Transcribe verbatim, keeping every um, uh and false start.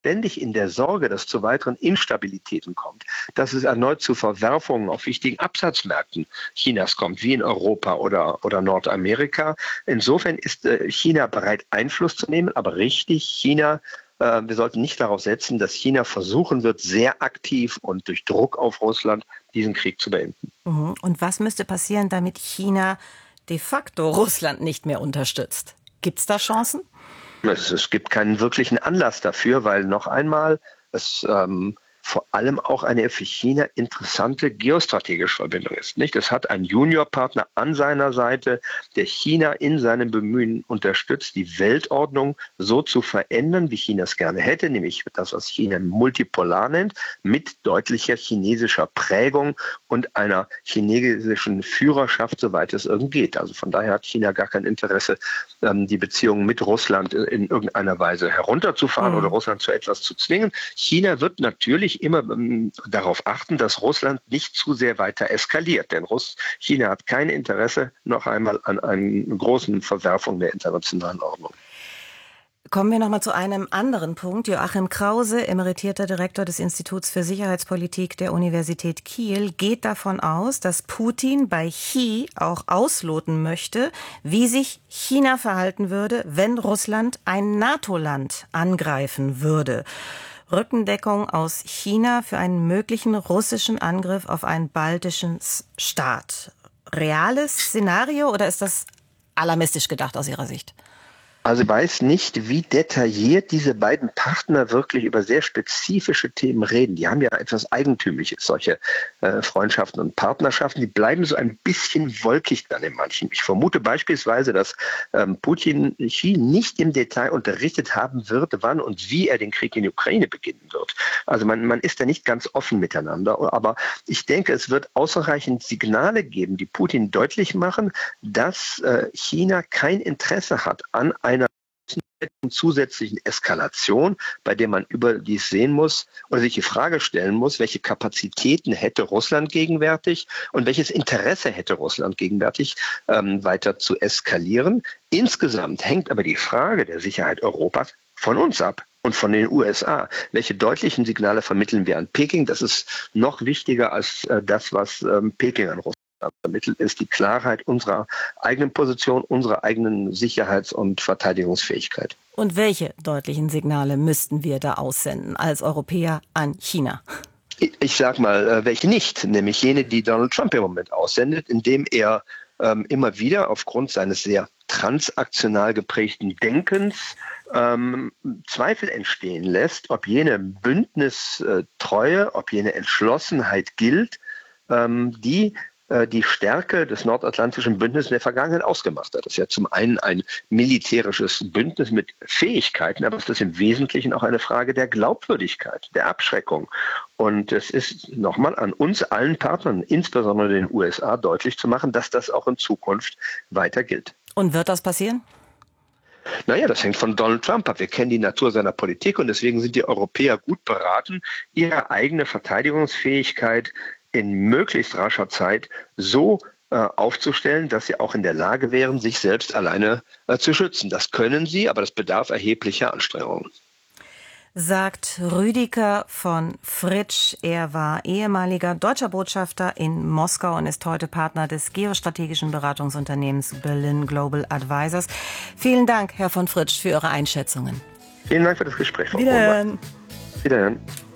ständig in der Sorge, dass es zu weiteren Instabilitäten kommt, dass es erneut zu Verwerfungen auf wichtigen Absatzmärkten Chinas kommt, wie in Europa oder, oder Nordamerika. Insofern ist äh, China bereit, Einfluss zu nehmen, aber richtig, China, äh, wir sollten nicht darauf setzen, dass China versuchen wird, sehr aktiv und durch Druck auf Russland diesen Krieg zu beenden. Mhm. Und was müsste passieren, damit China de facto Russland nicht mehr unterstützt? Gibt es da Chancen? Es, es gibt keinen wirklichen Anlass dafür, weil noch einmal es ähm, vor allem auch eine für China interessante geostrategische Verbindung ist. Nicht? Es hat einen Juniorpartner an seiner Seite, der China in seinem Bemühen unterstützt, die Weltordnung so zu verändern, wie China es gerne hätte, nämlich das, was China multipolar nennt, mit deutlicher chinesischer Prägung und einer chinesischen Führerschaft, soweit es irgend geht. Also von daher hat China gar kein Interesse, die Beziehungen mit Russland in irgendeiner Weise herunterzufahren mhm. oder Russland zu etwas zu zwingen. China wird natürlich immer ähm, darauf achten, dass Russland nicht zu sehr weiter eskaliert. Denn Russ- China hat kein Interesse noch einmal an einer großen Verwerfung der internationalen Ordnung. Kommen wir noch mal zu einem anderen Punkt. Joachim Krause, emeritierter Direktor des Instituts für Sicherheitspolitik der Universität Kiel, geht davon aus, dass Putin bei Xi auch ausloten möchte, wie sich China verhalten würde, wenn Russland ein NATO-Land angreifen würde. Rückendeckung aus China für einen möglichen russischen Angriff auf einen baltischen Staat. Reales Szenario oder ist das alarmistisch gedacht aus Ihrer Sicht? Also ich weiß nicht, wie detailliert diese beiden Partner wirklich über sehr spezifische Themen reden. Die haben ja etwas Eigentümliches, solche äh, Freundschaften und Partnerschaften. Die bleiben so ein bisschen wolkig dann in manchen. Ich vermute beispielsweise, dass ähm, Putin Xi nicht im Detail unterrichtet haben wird, wann und wie er den Krieg in die Ukraine beginnen wird. Also man, man ist da nicht ganz offen miteinander. Aber ich denke, es wird ausreichend Signale geben, die Putin deutlich machen, dass äh, China kein Interesse hat an einer zusätzlichen Eskalation, bei der man überdies sehen muss oder sich die Frage stellen muss, welche Kapazitäten hätte Russland gegenwärtig und welches Interesse hätte Russland gegenwärtig, ähm, weiter zu eskalieren. Insgesamt hängt aber die Frage der Sicherheit Europas von uns ab und von den U S A. Welche deutlichen Signale vermitteln wir an Peking? Das ist noch wichtiger als äh, das, was ähm, Peking an Russland vermittelt, ist die Klarheit unserer eigenen Position, unserer eigenen Sicherheits- und Verteidigungsfähigkeit. Und welche deutlichen Signale müssten wir da aussenden als Europäer an China? Ich, ich sag mal, welche nicht, nämlich jene, die Donald Trump im Moment aussendet, indem er ähm, immer wieder aufgrund seines sehr transaktional geprägten Denkens ähm, Zweifel entstehen lässt, ob jene Bündnistreue, ob jene Entschlossenheit gilt, ähm, die die Stärke des Nordatlantischen Bündnisses in der Vergangenheit ausgemacht hat. Das ist ja zum einen ein militärisches Bündnis mit Fähigkeiten, aber es ist im Wesentlichen auch eine Frage der Glaubwürdigkeit, der Abschreckung. Und es ist nochmal an uns allen Partnern, insbesondere den U S A, deutlich zu machen, dass das auch in Zukunft weiter gilt. Und wird das passieren? Naja, das hängt von Donald Trump ab. Wir kennen die Natur seiner Politik und deswegen sind die Europäer gut beraten, ihre eigene Verteidigungsfähigkeit in möglichst rascher Zeit so äh, aufzustellen, dass sie auch in der Lage wären, sich selbst alleine äh, zu schützen. Das können sie, aber das bedarf erheblicher Anstrengungen. Sagt Rüdiger von Fritsch. Er war ehemaliger deutscher Botschafter in Moskau und ist heute Partner des geostrategischen Beratungsunternehmens Berlin Global Advisors. Vielen Dank, Herr von Fritsch, für Ihre Einschätzungen. Vielen Dank für das Gespräch, Frau Wiederhören. Wiederhören.